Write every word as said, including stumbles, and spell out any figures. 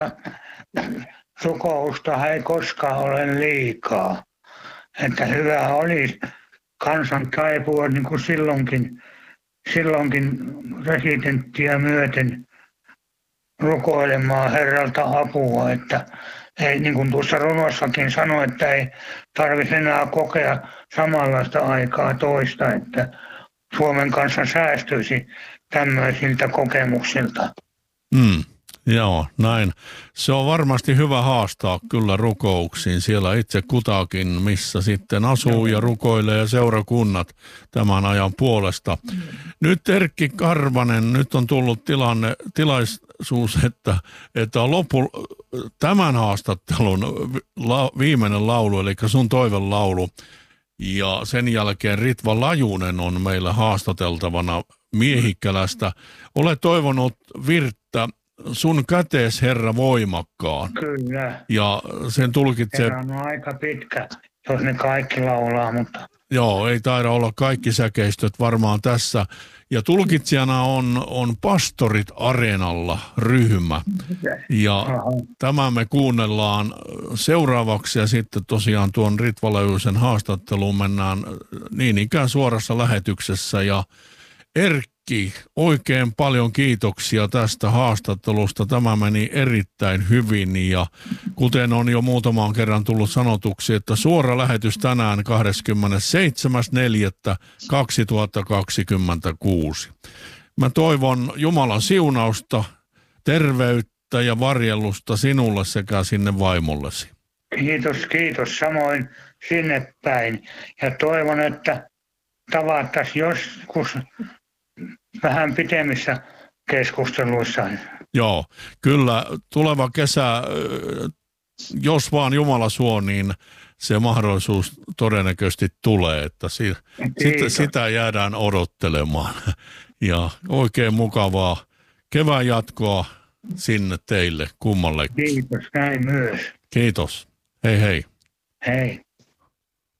rukousta ei koskaan ole liikaa. Että hyvä olisi kansan taipua niin kuin silloinkin, silloinkin residenttiä myöten rukoilemaan Herralta apua, että ei, niin kuin tuossa runossakin sanoi, että ei tarvitse enää kokea samanlaista aikaa toista, että Suomen kanssa säästyisi tämmöisiltä kokemuksilta. Mm, joo, näin. Se on varmasti hyvä haastaa kyllä rukouksiin siellä itse kutakin, missä sitten asuu ja rukoilee ja seurakunnat tämän ajan puolesta. Nyt Erkki Karvanen, nyt on tullut tilanne, tilaisuus, että, että on loppu tämän haastattelun la, viimeinen laulu, eli sun toivelaulu. Ja sen jälkeen Ritva Lajunen on meillä haastateltavana Miehikkälästä. Olet toivonut Virttä, sun kätees Herra voimakkaan. Kyllä. Ja sen tulkitsee... Herra on aika pitkä, jos ne kaikki laulaa, mutta... Joo, ei taida olla kaikki säkeistöt varmaan tässä. Ja tulkitsijana on, on Pastorit Areenalla ryhmä. Ja Aha. tämä me kuunnellaan seuraavaksi ja sitten tosiaan tuon Ritva Lajusen haastatteluun mennään niin ikään suorassa lähetyksessä. Ja Erkki, oikein paljon kiitoksia tästä haastattelusta. Tämä meni erittäin hyvin ja kuten on jo muutamaan kerran tullut sanotuksi, että suora lähetys tänään kahdeskymmenesseitsemäs neljättä kaksituhattakaksikymmentäkuusi. Mä toivon Jumalan siunausta, terveyttä ja varjelusta sinulle sekä sinne vaimollesi. Kiitos, kiitos. Samoin sinne päin. Ja toivon, että tavattaisiin joskus vähän pitemmissä keskusteluissa. Joo, kyllä tuleva kesä, jos vaan Jumala suo, niin se mahdollisuus todennäköisesti tulee, että si- sitä, sitä jäädään odottelemaan. Ja oikein mukavaa kevään jatkoa sinne teille kummallekin. Kiitos, näin myös. Kiitos. Hei hei. Hei.